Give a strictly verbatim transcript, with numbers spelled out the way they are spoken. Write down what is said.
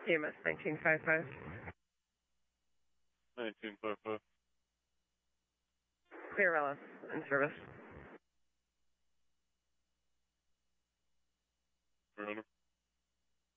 E M S nineteen fifty-five. nineteen fifty-five. Clearella, in service. We're on